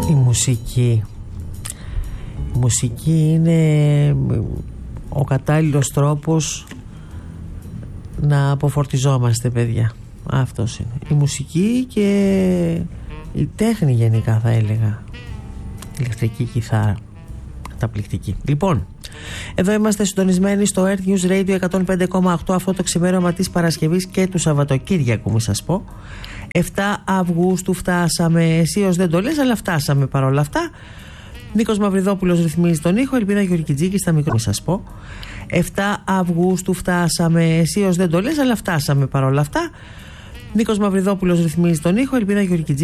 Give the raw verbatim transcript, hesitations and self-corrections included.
Η μουσική. Η μουσική είναι ο κατάλληλος τρόπος να αποφορτιζόμαστε, παιδιά. Αυτός είναι. Η μουσική και η τέχνη γενικά, θα έλεγα. Ηλεκτρική κιθάρα. Καταπληκτική. Λοιπόν, εδώ είμαστε συντονισμένοι στο Earth News Radio εκατόν πέντε κόμμα οκτώ αυτό το ξημέρωμα της Παρασκευής και του Σαββατοκύριακου, μη σας πω. εφτά Αυγούστου φτάσαμε. Εσύ ως δεν το λες, αλλά φτάσαμε παρόλα αυτά. Νίκος Μαυριδόπουλος ρυθμίζει τον ήχο, Ελπίνα Γεωργιτζίκη στα μικρό, μη σας πω. εφτά Αυγούστου φτάσαμε. Εσύ ως δεν το λες, αλλά φτάσαμε παρόλα αυτά. Νίκος Μαυριδόπουλος ρυθμίζει τον ήχο, Ελπίνα Γεωργιτζίκη.